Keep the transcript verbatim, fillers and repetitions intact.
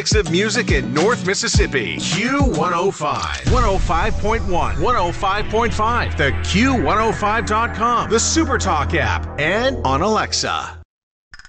Mix of music in North Mississippi. Q one oh five. one oh five point one. one oh five point five. The Q one oh five dot com. The SuperTalk app. And on Alexa.